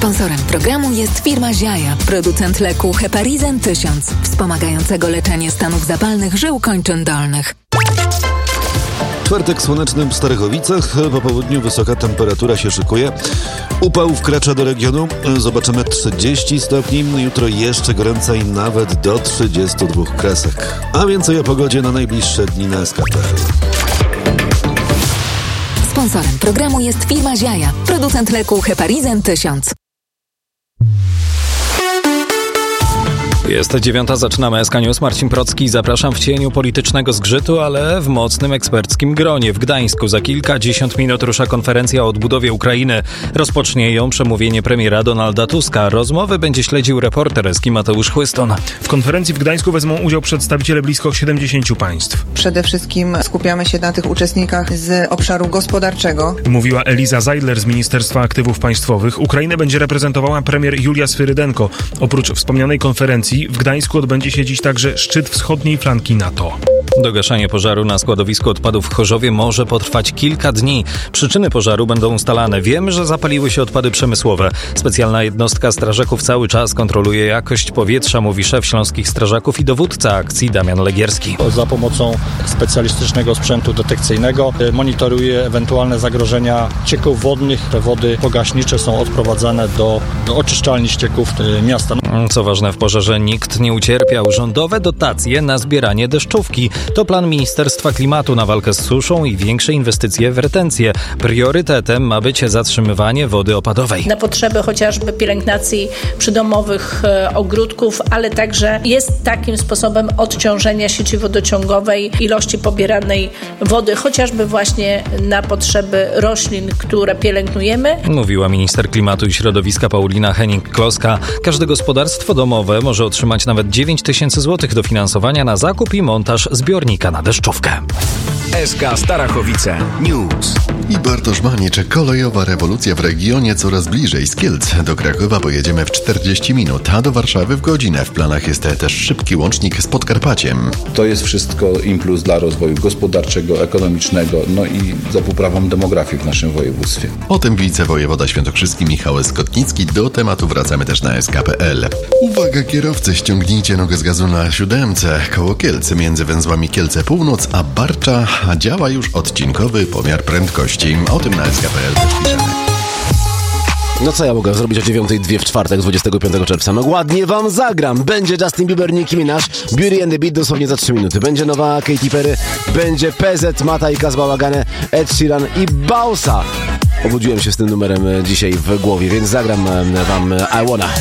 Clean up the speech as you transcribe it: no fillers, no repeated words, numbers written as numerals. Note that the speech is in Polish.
Sponsorem programu jest firma Ziaja, producent leku Heparizin 1000, wspomagającego leczenie stanów zapalnych żył kończyn dolnych. Czwartek słoneczny w Starachowicach, po południu wysoka temperatura się szykuje. Upał wkracza do regionu, zobaczymy 30 stopni, jutro jeszcze goręcej, nawet do 32 kresek. A więcej o pogodzie na najbliższe dni na SK.pl. Sponsorem programu jest firma Ziaja, producent leku Heparizin 1000. Jest 9:00, zaczynamy SK News. Marcin Procki, zapraszam w cieniu politycznego zgrzytu, ale w mocnym eksperckim gronie. W Gdańsku za kilkadziesiąt minut rusza konferencja o odbudowie Ukrainy. Rozpocznie ją przemówienie premiera Donalda Tuska. Rozmowy będzie śledził reporter SK Mateusz Chłyston. W konferencji w Gdańsku wezmą udział przedstawiciele blisko 70 państw. Przede wszystkim skupiamy się na tych uczestnikach z obszaru gospodarczego. Mówiła Eliza Zeidler z Ministerstwa Aktywów Państwowych. Ukrainę będzie reprezentowała premier Julia Swyrydenko. Oprócz wspomnianej konferencji w Gdańsku odbędzie się dziś także szczyt wschodniej flanki NATO. Dogaszanie pożaru na składowisku odpadów w Chorzowie może potrwać kilka dni. Przyczyny pożaru będą ustalane. Wiemy, że zapaliły się odpady przemysłowe. Specjalna jednostka strażaków cały czas kontroluje jakość powietrza, mówi szef Śląskich Strażaków i dowódca akcji Damian Legierski. Za pomocą specjalistycznego sprzętu detekcyjnego monitoruje ewentualne zagrożenia ścieków wodnych. Te wody pogaśnicze są odprowadzane do oczyszczalni ścieków miasta. Co ważne, w pożarze nikt nie ucierpiał. Rządowe dotacje na zbieranie deszczówki. To plan Ministerstwa Klimatu na walkę z suszą i większe inwestycje w retencję. Priorytetem ma być zatrzymywanie wody opadowej. Na potrzeby chociażby pielęgnacji przydomowych ogródków, ale także jest takim sposobem odciążenia sieci wodociągowej ilości pobieranej wody, chociażby właśnie na potrzeby roślin, które pielęgnujemy. Mówiła minister klimatu i środowiska Paulina Henning-Kloska. Każde gospodarstwo domowe może otrzymać nawet 9 000 złotych dofinansowania na zakup i montaż zbiornika na deszczówkę. SK Starachowice News. I Bartosz Maniczek. Kolejowa rewolucja w regionie coraz bliżej. Z Kielc do Krakowa pojedziemy w 40 minut, a do Warszawy w godzinę. W planach jest też szybki łącznik z Podkarpaciem. To jest wszystko impuls dla rozwoju gospodarczego, ekonomicznego, no i za poprawą demografii w naszym województwie. O tym wicewojewoda świętokrzyski Michał Skotnicki. Do tematu wracamy też na SK.pl. Uwaga kierowcy, ściągnijcie nogę z gazu na 7 koło Kielc, między węzłami Kielce Północ a Barcza, a działa już odcinkowy pomiar prędkości. O tym na SK.pl też piszemy. No co ja mogę zrobić o 9:02 w czwartek, 25 czerwca? No ładnie wam zagram. Będzie Justin Bieber, Nicki Minaj, Beauty and the Beat dosłownie za 3 minuty. Będzie nowa Katy Perry, będzie PZ, Mata i Kaz Bałagane, Ed Sheeran i Bausa. Obudziłem się z tym numerem dzisiaj w głowie, więc zagram wam I Wanna.